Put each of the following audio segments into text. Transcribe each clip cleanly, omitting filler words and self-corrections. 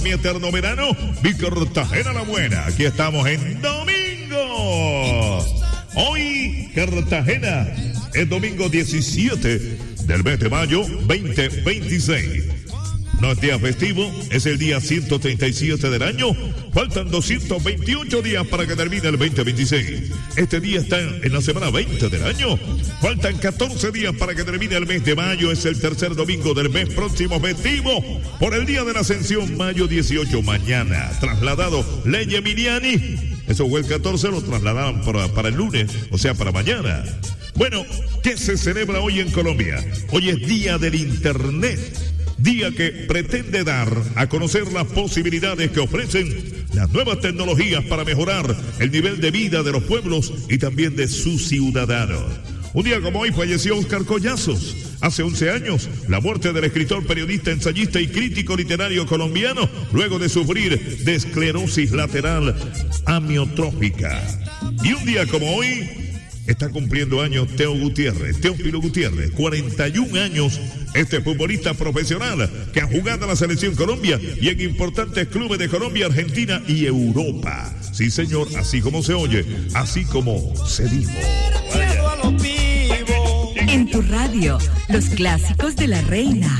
Mi eterno verano, mi Cartagena la buena. Aquí estamos en domingo. Hoy, Cartagena, es domingo 17 del mes de mayo 2026. No es día festivo, es el día 137 del año. Faltan 228 días para que termine el 2026. Este día está en la semana 20 del año. Faltan 14 días para que termine el mes de mayo. Es el tercer domingo del mes próximo festivo. Por el día de la Ascensión, mayo 18, mañana. Trasladado Ley Emiliani. Eso fue el 14, lo trasladaban para el lunes, o sea, para mañana. Bueno, ¿qué se celebra hoy en Colombia? Hoy es Día del Internet. Día que pretende dar a conocer las posibilidades que ofrecen las nuevas tecnologías para mejorar el nivel de vida de los pueblos y también de sus ciudadanos. Un día como hoy falleció Oscar Collazos. Hace 11 años, la muerte del escritor, periodista, ensayista y crítico literario colombiano, luego de sufrir de esclerosis lateral amiotrófica. Y un día como hoy, está cumpliendo años Teófilo Gutiérrez, 41 años, este futbolista profesional que ha jugado en la Selección Colombia y en importantes clubes de Colombia, Argentina y Europa. Sí, señor, así como se oye, así como se dijo. Vaya. En tu radio, los clásicos de la reina.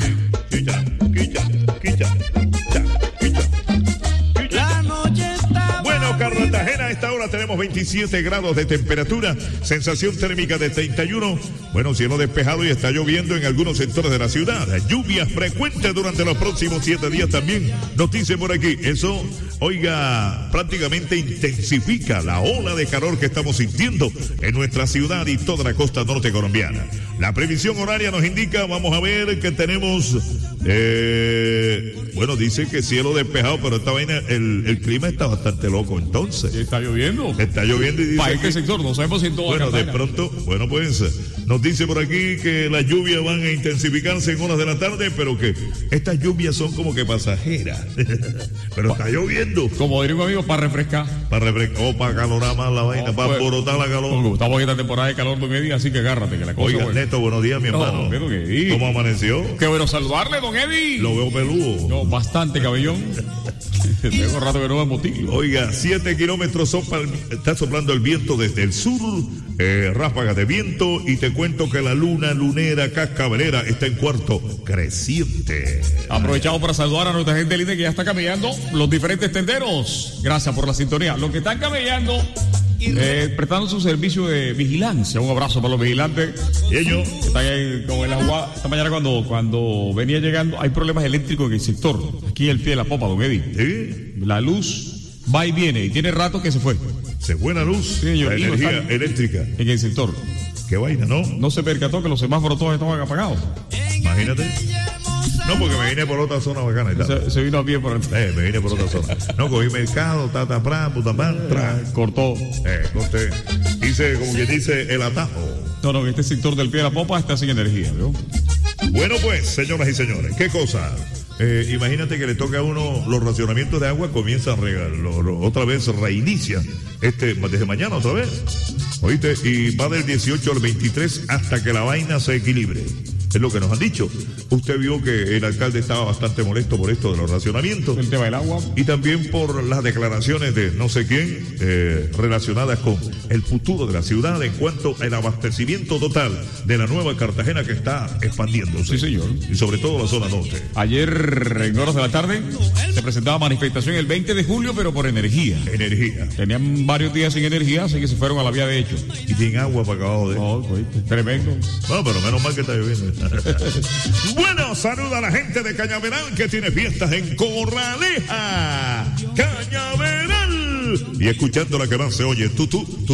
Cartagena, a esta hora tenemos 27 grados de temperatura, sensación térmica de 31, bueno, cielo despejado y está lloviendo en algunos sectores de la ciudad. Lluvias frecuentes durante los próximos 7 días también, nos dice por aquí. Eso, oiga, prácticamente intensifica la ola de calor que estamos sintiendo en nuestra ciudad y toda la costa norte colombiana. La previsión horaria nos indica, vamos a ver que tenemos, bueno, dice que cielo despejado, pero esta vaina, el clima está bastante loco. Entonces, está lloviendo. Está lloviendo y dice. ¿Para qué sector? No sabemos si en toda Bueno, Cartagena. de pronto, bueno, pues nos dice por aquí que las lluvias van a intensificarse en horas de la tarde, pero que estas lluvias son como que pasajeras. Pero está lloviendo. Como diría un amigo, para refrescar. O para calorar más la vaina, para alborotar la calor. Estamos en esta temporada de calor, don Eddie, así que agárrate, que la cosa. Oiga, Neto, buenos días, mi hermano. ¿Cómo amaneció? Qué bueno saludarle, don Eddie. Lo veo peludo. No, bastante cabellón. Tengo rato que no me motivo. Oiga, 7 kilómetros está soplando el viento desde el sur, ráfagas de viento, y te cuento que la luna lunera cascabelera está en cuarto creciente. Aprovechamos para saludar a nuestra gente linda que ya está camellando los diferentes tenderos. Gracias por la sintonía. Los que están camellando, prestando su servicio de vigilancia. Un abrazo para los vigilantes. Y ellos están ahí con el agua. Esta mañana cuando venía llegando, hay problemas eléctricos en el sector. Aquí en el pie de la popa, don Eddie. ¿Sí? La luz va y viene, y tiene rato que se fue. Se fue la luz, sí, señor, la energía eléctrica. En el sector. Qué vaina, ¿no? No se percató que los semáforos todos estaban apagados. Imagínate. No, porque me vine por otra zona bacana y tal. Se vino a pie por el... me vine por otra zona. No, cogí mercado, cortó. Corté. Hice, como quien dice, el atajo. No, este sector del pie de la popa está sin energía, ¿no? Bueno, pues, señoras y señores, ¿qué cosa? Imagínate que le toca a uno los racionamientos de agua, comienzan otra vez, reinician desde mañana otra vez, ¿oíste? Y va del 18 al 23 hasta que la vaina se equilibre. Es lo que nos han dicho. Usted vio que el alcalde estaba bastante molesto por esto de los racionamientos. El tema del agua. Y también por las declaraciones de no sé quién relacionadas con el futuro de la ciudad en cuanto al abastecimiento total de la nueva Cartagena que está expandiéndose. Sí, señor. Y sobre todo la zona norte. Ayer, en horas de la tarde, se presentaba manifestación el 20 de julio, pero por energía. Energía. Tenían varios días sin energía, así que se fueron a la vía de hecho. Y tienen agua para acá de. No, tremendo. Bueno, pero menos mal que está lloviendo. Bueno, saluda a la gente de Cañaveral que tiene fiestas en Corraleja. Cañaveral. Y escuchando la que más se oye, tú